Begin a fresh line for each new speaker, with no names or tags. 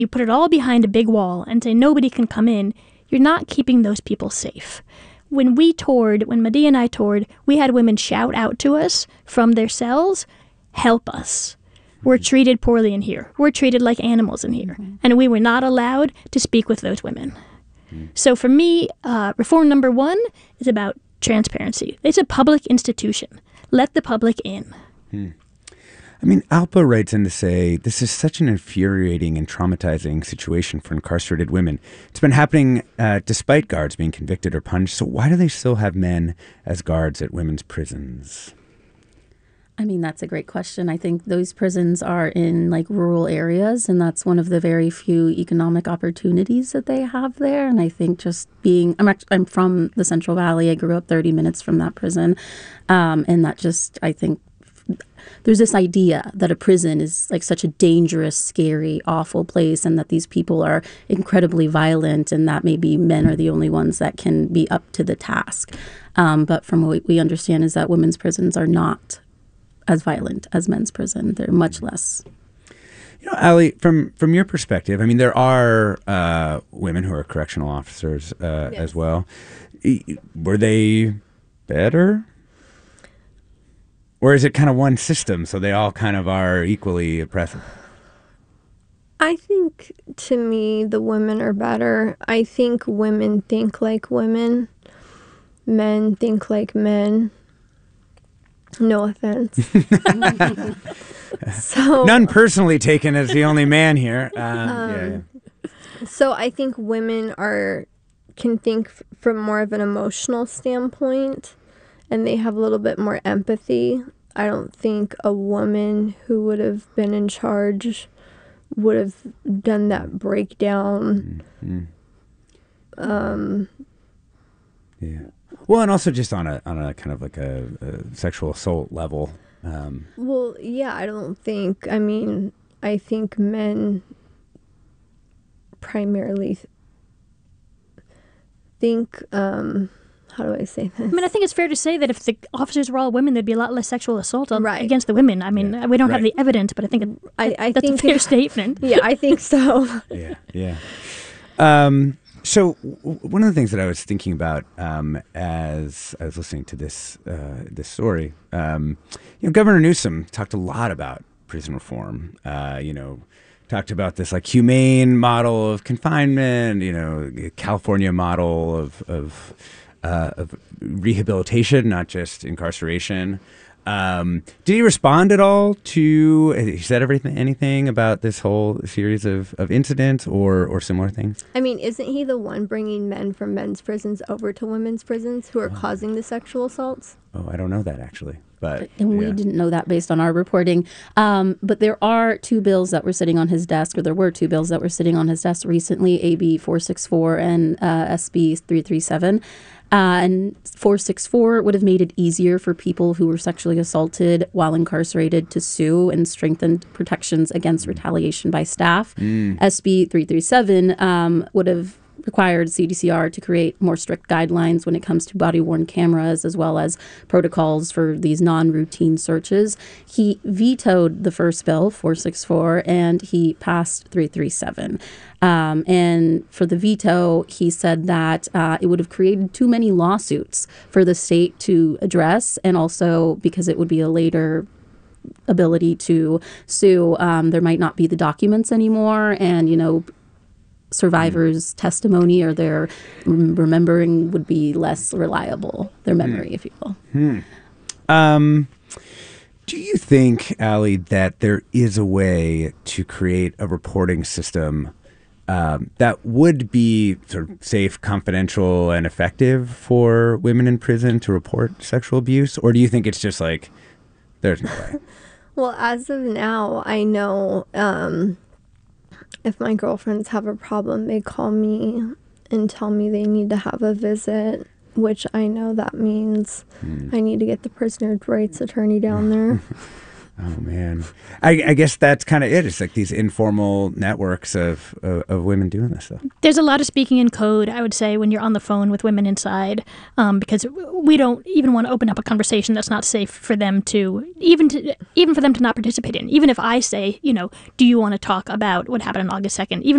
you put it all behind a big wall and say nobody can come in, you're not keeping those people safe. When Medea and I toured, we had women shout out to us from their cells, help us. We're treated poorly in here. We're treated like animals in here. And we were not allowed to speak with those women. So for me, reform number 1 is about transparency. It's a public institution. Let the public in.
I mean, Alpa writes in to say, this is such an infuriating and traumatizing situation for incarcerated women. It's been happening despite guards being convicted or punished. So why do they still have men as guards at women's prisons?
I mean, that's a great question. I think those prisons are in like rural areas, and that's one of the very few economic opportunities that they have there. And I think just I'm from the Central Valley. I grew up 30 minutes from that prison. And that just, I think, there's this idea that a prison is like such a dangerous, scary, awful place, and that these people are incredibly violent, and that maybe men are the only ones that can be up to the task. But from what we understand is that women's prisons are not as violent as men's prison. They're much less.
You know, Allie, from your perspective, I mean, there are women who are correctional officers
Yes.
as well. Were they better? Or is it kind of one system, so they all kind of are equally oppressive?
I think, to me, the women are better. I think women think like women. Men think like men. No offense. So
None personally taken as the only man here. Yeah.
So I think women can think from more of an emotional standpoint, and they have a little bit more empathy. I don't think a woman who would have been in charge would have done that breakdown.
Yeah. Well, and also just on a kind of like a sexual assault level.
Well, yeah, I think men primarily think, how do I say this?
I mean, I think it's fair to say that if the officers were all women, there'd be a lot less sexual assault
Right.
against the women. I mean, we don't have the evidence, but I think
I
that's
think
a fair statement.
Yeah, I think so.
Yeah. So one of the things that I was thinking about as I was listening to this story, Governor Newsom talked a lot about prison reform. Talked about this like humane model of confinement, California model of rehabilitation, not just incarceration. Did he respond at all to? He said anything about this whole series of incidents or similar things?
I mean, isn't he the one bringing men from men's prisons over to women's prisons who are causing the sexual assaults?
Oh, I don't know that actually.
And we didn't know that based on our reporting. But there are 2 bills that were sitting on his desk, or there were 2 bills that were sitting on his desk recently, AB 464 and SB 337. And 464 would have made it easier for people who were sexually assaulted while incarcerated to sue and strengthened protections against retaliation by staff. SB 337 would have required CDCR to create more strict guidelines when it comes to body-worn cameras, as well as protocols for these non-routine searches. He vetoed the first bill, 464, and he passed 337. And for the veto, he said that it would have created too many lawsuits for the state to address, and also because it would be a later ability to sue, there might not be the documents anymore, and, survivors' testimony or their remembering would be less reliable, their memory, if you will.
Do you think, Allie, that there is a way to create a reporting system that would be sort of safe, confidential, and effective for women in prison to report sexual abuse? Or do you think it's just like, there's no way?
Well, as of now, I know if my girlfriends have a problem, they call me and tell me they need to have a visit, which I know that means I need to get the prisoner's rights attorney down there.
Oh man, I guess that's kind of it. It's like these informal networks of women doing this stuff.
There's a lot of speaking in code, I would say, when you're on the phone with women inside, because we don't even want to open up a conversation that's not safe for them to even for them to not participate in. Even if I say, do you want to talk about what happened on August 2nd? Even